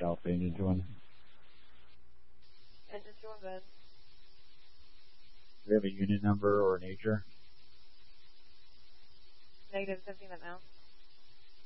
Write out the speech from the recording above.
Alpha Engine 1. Engine 2 on bed. Do we have a unit number or nature? -15 at now.